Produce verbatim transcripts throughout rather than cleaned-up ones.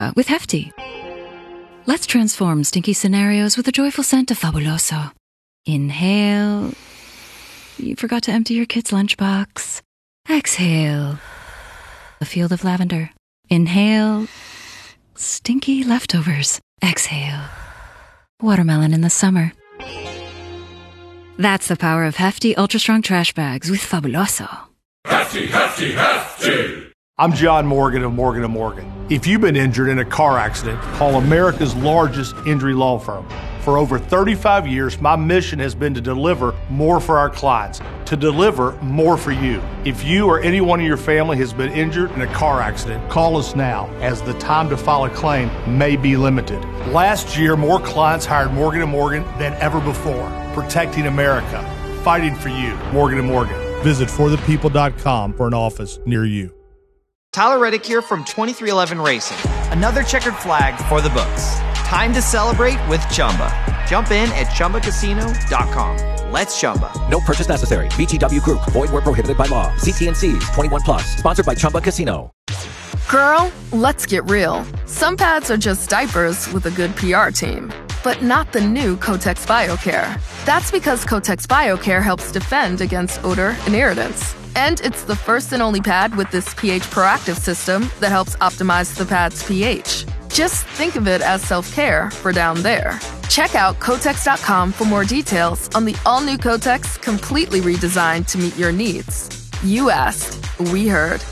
uh, with Hefty. Let's transform stinky scenarios with the joyful scent of Fabuloso. Inhale. You forgot to empty your kid's lunchbox. Exhale. A field of lavender. Inhale. Stinky leftovers. Exhale. Watermelon in the summer. That's the power of Hefty Ultra Strong Trash Bags with Fabuloso. Hefty, hefty, hefty! I'm John Morgan of Morgan and Morgan. If you've been injured in a car accident, call America's largest injury law firm. For over thirty-five years, my mission has been to deliver more for our clients, to deliver more for you. If you or anyone in your family has been injured in a car accident, call us now, as the time to file a claim may be limited. Last year, more clients hired Morgan and Morgan than ever before, protecting America, fighting for you. Morgan and Morgan. Visit for the people dot com for an office near you. Tyler Reddick here from twenty-three eleven Racing. Another checkered flag for the books. Time to celebrate with Chumba. Jump in at Chumba Casino dot com. Let's Chumba. No purchase necessary. V G W Group. Void where prohibited by law. See T and C's. twenty-one plus. Sponsored by Chumba Casino. Girl, let's get real. Some pads are just diapers with a good P R team. But not the new Kotex BioCare. That's because Kotex BioCare helps defend against odor and irritants. And it's the first and only pad with this pH proactive system that helps optimize the pad's pH. Just think of it as self-care for down there. Check out Kotex dot com for more details on the all-new Kotex, completely redesigned to meet your needs. You asked, we heard.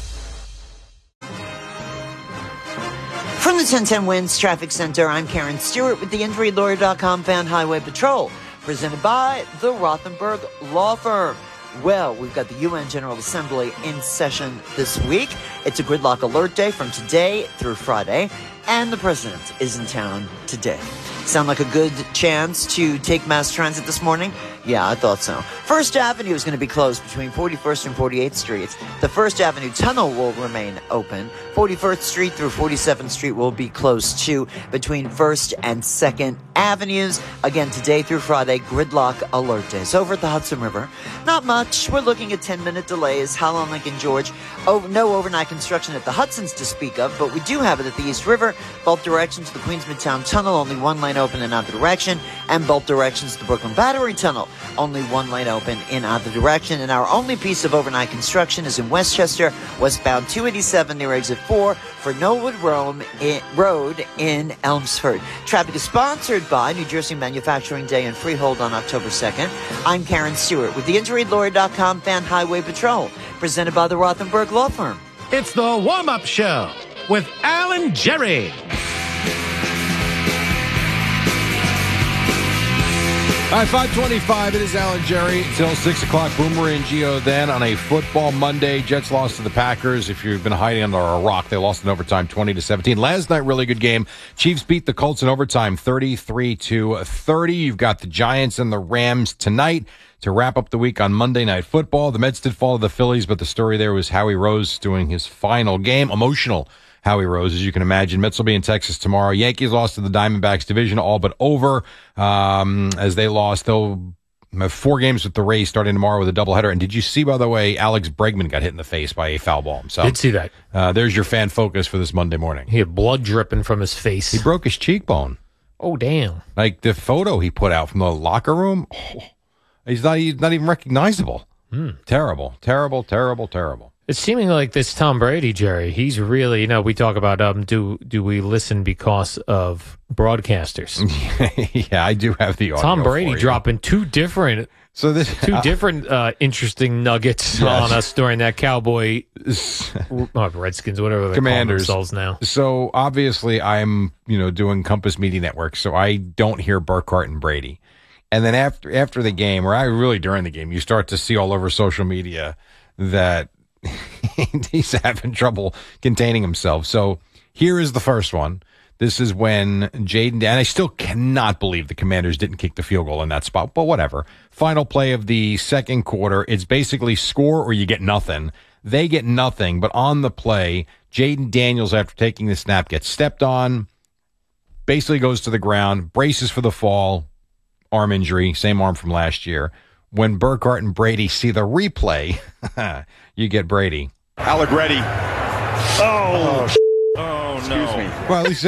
From the ten ten Winds Traffic Center, I'm Karen Stewart with the Injury Lawyer dot com Fan Highway Patrol, presented by the Rothenberg Law Firm. Well, we've got the U N General Assembly in session this week. It's a gridlock alert day from today through Friday, and the president is in town today. Sound like a good chance to take mass transit this morning? Yeah, I thought so. First Avenue is going to be closed between forty-first and forty-eighth Streets. The First Avenue Tunnel will remain open. forty-first Street through forty-seventh Street will be closed too between First and Second Avenues. Again, today through Friday, gridlock alert days. Over at the Hudson River, not much. We're looking at ten-minute delays. Howland, Lincoln, George. Oh, no overnight construction at the Hudsons to speak of, but we do have it at the East River. Both directions, the Queens Midtown Tunnel, only one lane open in either direction, and both directions, the Brooklyn Battery Tunnel, only one lane open in either direction. And our only piece of overnight construction is in Westchester, westbound two eighty-seven near exit four for Knollwood Road in Elmsford. Traffic is sponsored by New Jersey Manufacturing Day and Freehold on October second. I'm Karen Stewart with the Injury Lawyer dot com Fan Highway Patrol, presented by the Rothenberg Law Firm. It's the warm-up show with Alan Jerry. All right, five twenty-five, it is Alan Jerry till six o'clock. Boomer and Gio then on a football Monday. Jets lost to the Packers. If you've been hiding under a rock, they lost in overtime twenty to seventeen. Last night, really good game. Chiefs beat the Colts in overtime thirty-three to thirty. You've got the Giants and the Rams tonight to wrap up the week on Monday Night Football. The Mets did fall to the Phillies, but the story there was Howie Rose doing his final game. Emotional Howie Rose, as you can imagine. Mets will be in Texas tomorrow. Yankees lost to the Diamondbacks division, all but over. Um, as they lost, they'll have four games with the Rays starting tomorrow with a doubleheader. And did you see, by the way, Alex Bregman got hit in the face by a foul ball himself? Did see that. Uh, there's your fan focus for this Monday morning. He had blood dripping from his face. He broke his cheekbone. Oh, damn. Like the photo he put out from the locker room, oh, he's not, he's not even recognizable. Hmm. Terrible, terrible, terrible, terrible. It's seeming like this Tom Brady, Jerry, he's really, you know, we talk about um, do do we listen because of broadcasters? Yeah, I do have the audio. Tom Brady for you. dropping two different so this, two uh, different uh, interesting nuggets yes. on us during that Cowboy oh, Redskins, whatever they Commanders. call themselves now. So obviously I'm, you know, doing Compass Media Network, so I don't hear Burkhardt and Brady. And then after after the game, or I really during the game, you start to see all over social media that he's having trouble containing himself. So here is the first one. This is when Jaden, and I still cannot believe the Commanders didn't kick the field goal in that spot, but whatever. Final play of the second quarter. It's basically score or you get nothing. They get nothing, but on the play, Jaden Daniels, after taking the snap, gets stepped on, basically goes to the ground, braces for the fall, arm injury, same arm from last year. When Burkhardt and Brady see the replay, you get Brady. Allegretti. Oh, oh, oh Excuse me. Well, at least